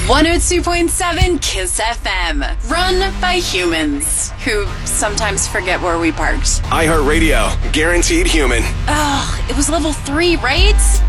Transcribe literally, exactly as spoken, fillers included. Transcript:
one oh two point seven Kiss F M. Run by humans who sometimes forget where we parked. iHeartRadio, guaranteed human. Ugh, it was level three, right?